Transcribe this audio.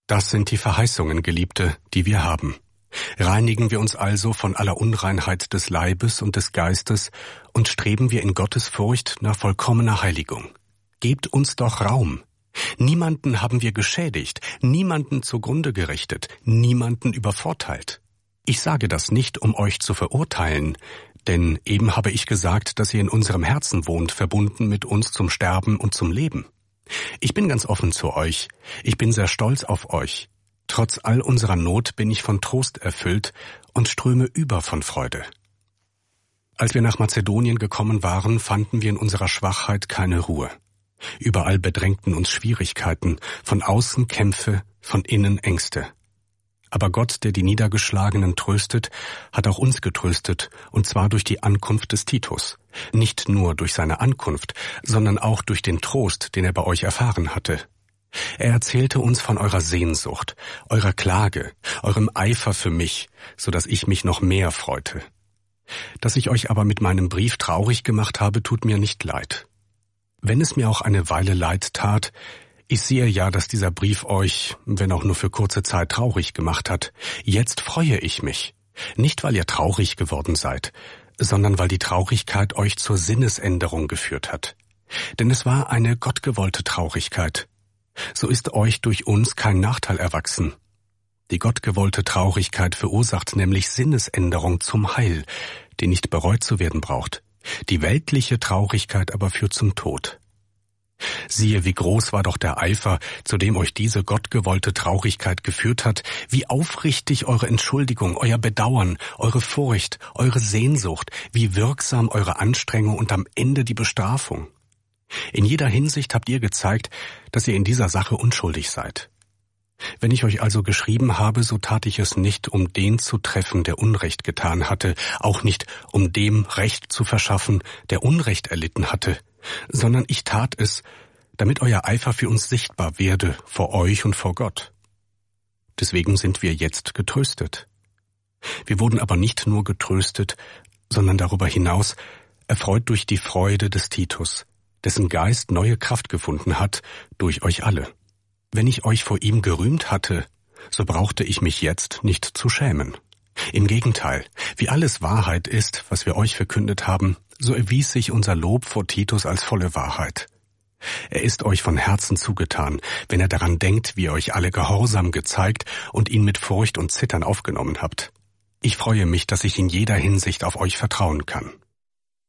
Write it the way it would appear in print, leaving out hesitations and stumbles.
Das sind die Verheißungen, Geliebte, die wir haben. Reinigen wir uns also von aller Unreinheit des Leibes und des Geistes und streben wir in Gottes Furcht nach vollkommener Heiligung. Gebt uns doch Raum. Niemanden haben wir geschädigt, niemanden zugrunde gerichtet, niemanden übervorteilt. Ich sage das nicht, um euch zu verurteilen, denn eben habe ich gesagt, dass ihr in unserem Herzen wohnt, verbunden mit uns zum Sterben und zum Leben. Ich bin ganz offen zu euch. Ich bin sehr stolz auf euch. Trotz all unserer Not bin ich von Trost erfüllt und ströme über von Freude. Als wir nach Mazedonien gekommen waren, fanden wir in unserer Schwachheit keine Ruhe. Überall bedrängten uns Schwierigkeiten, von außen Kämpfe, von innen Ängste. Aber Gott, der die Niedergeschlagenen tröstet, hat auch uns getröstet, und zwar durch die Ankunft des Titus. Nicht nur durch seine Ankunft, sondern auch durch den Trost, den er bei euch erfahren hatte. Er erzählte uns von eurer Sehnsucht, eurer Klage, eurem Eifer für mich, so dass ich mich noch mehr freute. Dass ich euch aber mit meinem Brief traurig gemacht habe, tut mir nicht leid. Wenn es mir auch eine Weile leid tat, ich sehe ja, dass dieser Brief euch, wenn auch nur für kurze Zeit, traurig gemacht hat. Jetzt freue ich mich. Nicht, weil ihr traurig geworden seid, sondern weil die Traurigkeit euch zur Sinnesänderung geführt hat. Denn es war eine gottgewollte Traurigkeit. So ist euch durch uns kein Nachteil erwachsen. Die gottgewollte Traurigkeit verursacht nämlich Sinnesänderung zum Heil, die nicht bereut zu werden braucht. Die weltliche Traurigkeit aber führt zum Tod. Siehe, wie groß war doch der Eifer, zu dem euch diese gottgewollte Traurigkeit geführt hat, wie aufrichtig eure Entschuldigung, euer Bedauern, eure Furcht, eure Sehnsucht, wie wirksam eure Anstrengung und am Ende die Bestrafung. In jeder Hinsicht habt ihr gezeigt, dass ihr in dieser Sache unschuldig seid. Wenn ich euch also geschrieben habe, so tat ich es nicht, um den zu treffen, der Unrecht getan hatte, auch nicht, um dem Recht zu verschaffen, der Unrecht erlitten hatte, sondern ich tat es, damit euer Eifer für uns sichtbar werde, vor euch und vor Gott. Deswegen sind wir jetzt getröstet. Wir wurden aber nicht nur getröstet, sondern darüber hinaus erfreut durch die Freude des Titus, dessen Geist neue Kraft gefunden hat durch euch alle. Wenn ich euch vor ihm gerühmt hatte, so brauchte ich mich jetzt nicht zu schämen. Im Gegenteil, wie alles Wahrheit ist, was wir euch verkündet haben, so erwies sich unser Lob vor Titus als volle Wahrheit. Er ist euch von Herzen zugetan, wenn er daran denkt, wie ihr euch alle Gehorsam gezeigt und ihn mit Furcht und Zittern aufgenommen habt. Ich freue mich, dass ich in jeder Hinsicht auf euch vertrauen kann.